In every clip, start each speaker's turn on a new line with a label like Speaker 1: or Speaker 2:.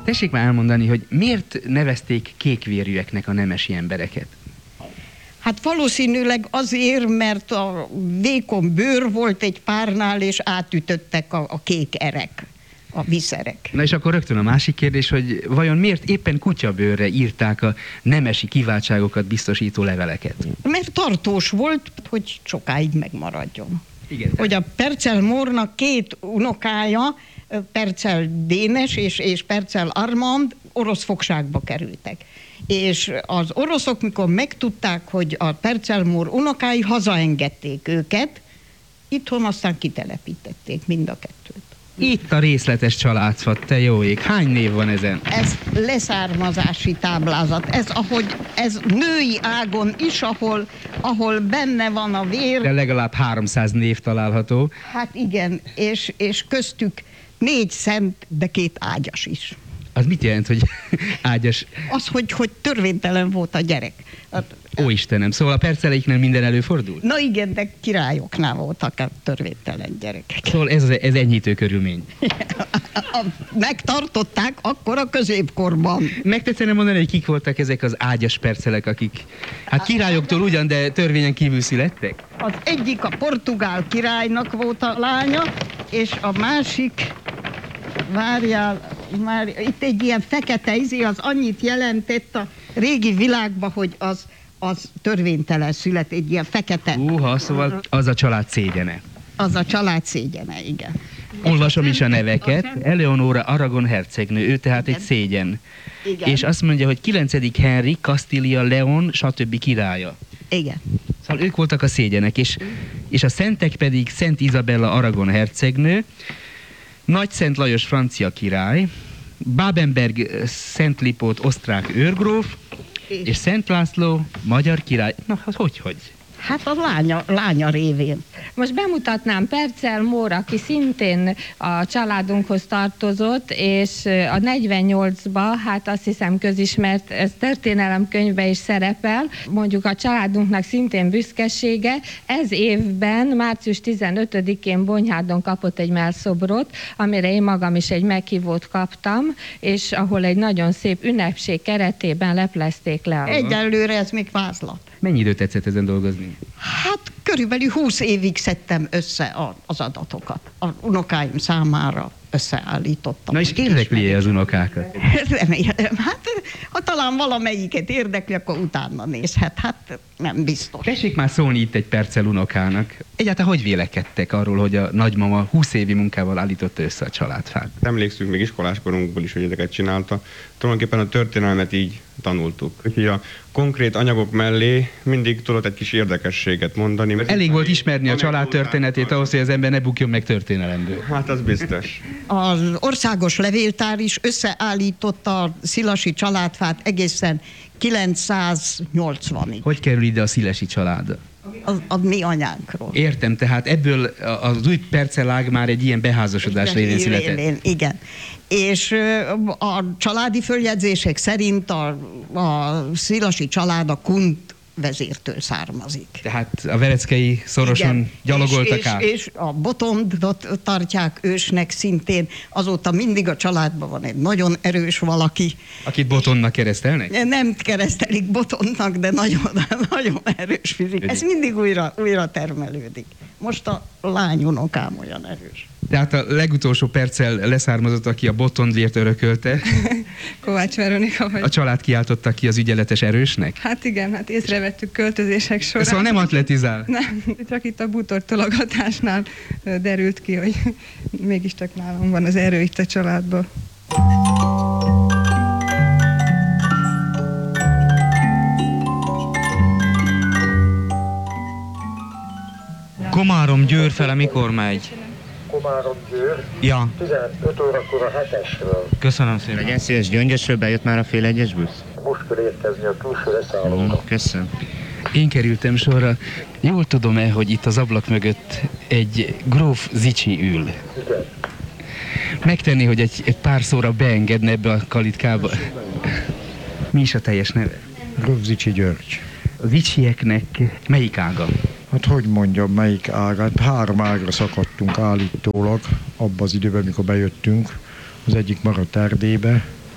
Speaker 1: Tessék már elmondani, hogy miért nevezték kékvérűeknek a nemesi embereket?
Speaker 2: Hát valószínűleg azért, mert a vékony bőr volt egy párnál, és átütöttek a kék erek, a viszerek.
Speaker 1: Na és akkor rögtön a másik kérdés, hogy vajon miért éppen kutyabőrre írták a nemesi kiváltságokat biztosító leveleket?
Speaker 2: Mert tartós volt, hogy sokáig megmaradjon.
Speaker 1: Igen.
Speaker 2: Hogy a Percel Mórnak két unokája, Percel Dénes és Percel Armand orosz fogságba kerültek. És az oroszok, mikor megtudták, hogy a Percel Mór unokái, hazaengedték őket, itthon aztán kitelepítették mind a kettőt.
Speaker 1: Itt a részletes családfat, te jó ég. Hány név van ezen?
Speaker 2: Ez leszármazási táblázat. Ez női ágon is, ahol benne van a vér.
Speaker 1: De legalább 300 név található.
Speaker 2: Hát igen, és köztük 4 szent, de 2 ágyas is.
Speaker 1: Az mit jelent, hogy ágyas?
Speaker 2: Az, hogy törvénytelen volt a gyerek.
Speaker 1: Ó Istenem, szóval a perceleiknél minden előfordul?
Speaker 2: Na igen, de királyoknál voltak a törvénytelen gyerekek.
Speaker 1: Szóval ez enyhítő körülmény.
Speaker 2: Megtartották akkor a középkorban.
Speaker 1: Meg tetszene mondani, hogy kik voltak ezek az ágyas percelek, akik hát királyoktól ugyan, de törvényen kívül születtek?
Speaker 2: Az egyik a portugál királynak volt a lánya, és a másik, várjál, már itt egy ilyen fekete izé, az annyit jelentett a régi világban, hogy az törvénytelen szület, egy ilyen fekete.
Speaker 1: Szóval az a család szégyene.
Speaker 2: Az a család szégyene, igen.
Speaker 1: Olvasom is a neveket. Eleonóra Aragon hercegnő, ő tehát egy szégyen.
Speaker 2: Igen.
Speaker 1: És azt mondja, hogy 9. Henrik, Kastília, Leon, stb. Királya.
Speaker 2: Igen.
Speaker 1: Szóval ők voltak a szégyenek, és a szentek pedig Szent Izabella Aragon hercegnő, Nagy Szent Lajos francia király, Babenberg Szent Lipót osztrák őrgróf, és Szent László magyar király. Na, hogy?
Speaker 2: Hát a lánya révén.
Speaker 3: Most bemutatnám Percel Mór, aki szintén a családunkhoz tartozott, és a 48-ba, hát azt hiszem közismert, ez történelemkönyvben is szerepel, mondjuk a családunknak szintén büszkesége. Ez évben, március 15-én Bonyhádon kapott egy mellszobrot, amire én magam is egy meghívót kaptam, és ahol egy nagyon szép ünnepség keretében leplezték le.
Speaker 2: Egyelőre ez még vázlat.
Speaker 1: Mennyi időt tetszett ezen dolgozni?
Speaker 2: Hát körülbelül 20 évig szedtem össze az adatokat. A unokáim számára összeállítottam.
Speaker 1: Na és érdekli az unokákat?
Speaker 2: Remélem. Hát ha talán valamelyiket érdekli, akkor utána nézhet. Hát nem biztos.
Speaker 1: Tessék már szólni itt egy perccel unokának. Egyáltalán hogy vélekedtek arról, hogy a nagymama 20 évi munkával állította össze a családfát?
Speaker 4: Emlékszünk még iskoláskorunkból is, hogy ezeket csinálta. Tulajdonképpen a történelmet így tanultuk. Úgyhogy a konkrét anyagok mellé mindig tudott egy kis érdekességet mondani.
Speaker 1: Elég volt ismerni a család történetét ahhoz, hogy az ember ne bukjon meg történelemből.
Speaker 4: Hát az biztos.
Speaker 2: Az országos levéltár is összeállította a szilasi családfát egészen 980-ig.
Speaker 1: Hogy kerül ide a szilesi család?
Speaker 2: A mi anyánkról.
Speaker 1: Értem, tehát ebből az új percelág már egy ilyen beházasodás révén született.
Speaker 2: Igen. És a családi följegyzések szerint a szilasi család a Kunt vezértől származik.
Speaker 1: Tehát a vereckei szoroson igen. Gyalogoltak át.
Speaker 2: És a Botondot tartják ősnek szintén. Azóta mindig a családban van egy nagyon erős valaki.
Speaker 1: Akit Botondnak keresztelnek?
Speaker 2: Nem keresztelik Botondnak, de nagyon erős fizik. Ez mindig újra termelődik. Most a lányunokám olyan erős.
Speaker 1: Tehát a legutolsó perccel leszármazott, aki a Botondvért örökölte.
Speaker 5: Kovács Veronika vagy.
Speaker 1: A család kiáltotta ki az ügyeletes erősnek?
Speaker 5: Hát igen, hát észrevettük költözések során.
Speaker 1: Szóval nem atletizál?
Speaker 5: Nem, csak itt a bútortologatásnál derült ki, hogy mégiscsak nálam van az erő itt a családban.
Speaker 6: Komárom-Győr fele mikor megy?
Speaker 7: Komárom-Győr,
Speaker 6: ja.
Speaker 7: 15 órakor a 7-esről.
Speaker 6: Köszönöm szépen.
Speaker 8: Legyen szíves, Gyöngyösről bejött már a fél egyes busz?
Speaker 7: Most kell érkezni a külső leszállóba.
Speaker 8: Köszönöm.
Speaker 1: Én kerültem sorra. Jól tudom-e, hogy itt az ablak mögött egy gróf Zichy ül?
Speaker 7: Igen.
Speaker 1: Megtenni, hogy egy pár szóra beengedne ebbe a kalitkába? Mi is a teljes neve?
Speaker 9: Gróf Zichy György.
Speaker 1: A Zichyeknek melyik ága?
Speaker 9: Hát hogy mondjam, melyik ágát? 3 ágra szakadtunk állítólag abban az időben, mikor bejöttünk. Az egyik maradt Erdélybe,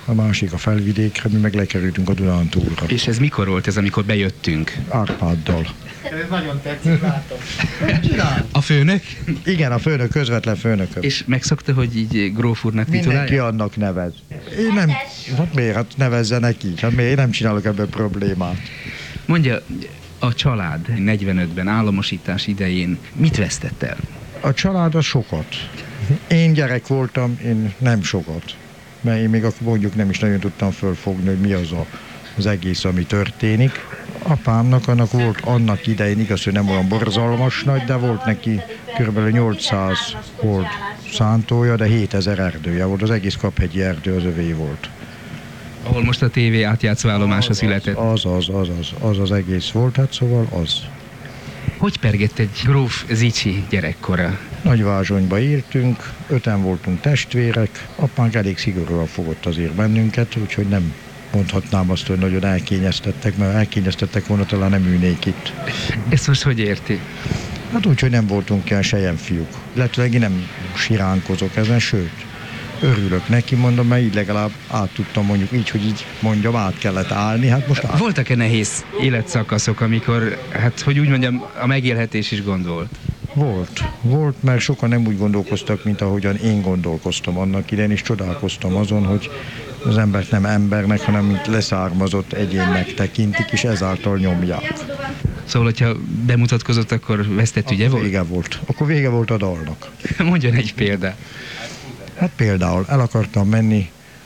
Speaker 9: a másik a felvidékre, mi meg lekerültünk a Dunántúlra.
Speaker 1: És ez mikor volt ez, amikor bejöttünk?
Speaker 9: Árpáddal.
Speaker 8: Ez nagyon tetszik, látom.
Speaker 1: A főnök?
Speaker 9: Igen, a főnök, közvetlen főnököm.
Speaker 1: És megszokta, hogy így gróf úrnak
Speaker 9: Mindenki
Speaker 1: titulálja?
Speaker 9: annak nevez. Én nem, hát miért? Hát nevezzenek így. Hát miért? Én nem csinálok ebből problémát.
Speaker 1: Mondja, a család 45-ben államosítás idején mit vesztett el?
Speaker 9: A család az sokat. Én gyerek voltam, én nem sokat. Mert én még akkor mondjuk nem is nagyon tudtam fölfogni, hogy mi az egész, ami történik. Apámnak annak volt annak idején, igaz, hogy nem olyan borzalmas nagy, de volt neki kb. 800 volt szántója, de 7000 erdője volt. Az egész Kaphegyi erdő az övé volt.
Speaker 1: Ahol most a tévé átjátszó állomása született.
Speaker 9: Az az egész volt, hát szóval az.
Speaker 1: Hogy pergett egy gróf Zichy gyerekkora?
Speaker 9: Nagyvázsonyba éltünk, 5-en voltunk testvérek, apánk elég szigorúan fogott azért bennünket, úgyhogy nem mondhatnám azt, hogy nagyon elkényeztettek, mert elkényeztettek volna, talán nem ülnék itt.
Speaker 1: Ezt most hogy érti?
Speaker 9: Hát úgy, hogy nem voltunk ilyen selyemfiúk. Illetve én nem siránkozok ezen, sőt, örülök neki, mondom, mert így legalább át tudtam mondjuk így, hogy így mondjam, át kellett állni. Hát most
Speaker 1: Voltak-e nehéz életszakaszok, amikor, hát hogy úgy mondjam, a megélhetés is gond volt?
Speaker 9: Volt, mert sokan nem úgy gondolkoztak, mint ahogyan én gondolkoztam annak idején, és csodálkoztam azon, hogy az embert nem embernek, hanem mint leszármazott egyénnek tekintik, és ezáltal nyomják.
Speaker 1: Szóval, hogyha bemutatkozott, akkor vesztett ügye volt?
Speaker 9: Akkor vége volt a dalnak.
Speaker 1: Mondjon egy példát.
Speaker 9: Hát például el akartam menni,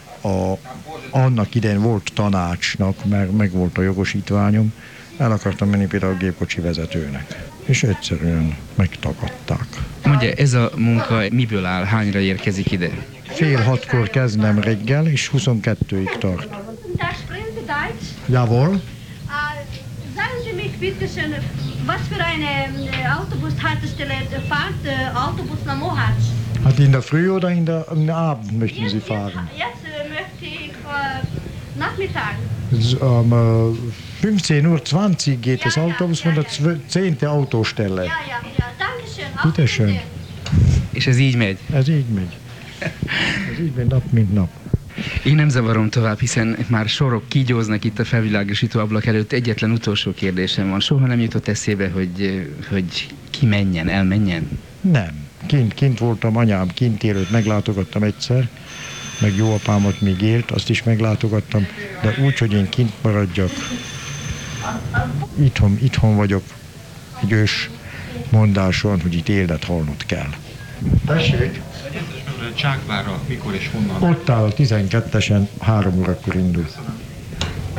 Speaker 9: annak idején volt tanácsnak, mert meg volt a jogosítványom, el akartam menni például a gépkocsi vezetőnek. És egyszerűen megtagadták.
Speaker 1: Mondja, ez a munka miből áll, hányra érkezik ide?
Speaker 9: 5:30 kezdem reggel, és 22-ig tart.
Speaker 6: Sprechen Sie Deutsch?
Speaker 9: Jawohl.
Speaker 6: Sagen Sie mich bitte schön, was für eine Autobushaltestelle fährt Autobus nach Mohács?
Speaker 9: Hát in der Früh oder in der Abend möchten Sie fahren?
Speaker 6: Jetzt möchte ich Nachmittag.
Speaker 9: 15:20 Uhr geht das Autobus von der 10. Autostelle.
Speaker 6: Ja, danke schön.
Speaker 9: Bitte schön.
Speaker 1: És ez így megy?
Speaker 9: Ez így megy. Ez így megy nap, mint nap.
Speaker 1: Én nem zavarom tovább, hiszen már sorok kígyóznak itt a felvilágosító ablak előtt. Egyetlen utolsó kérdésem van. Soha nem jutott eszébe, hogy ki menjen, elmenjen?
Speaker 9: Nem. Kint voltam, anyám kint élőt meglátogattam egyszer, meg jó apámat még élt, azt is meglátogattam, de úgy, hogy én kint maradjak. Itthon vagyok, egy ős mondáson, hogy itt élet halnod kell. Tessék!
Speaker 10: Csákvárra mikor és honnan?
Speaker 9: Ott áll a 12-esen, 3 órakor indul.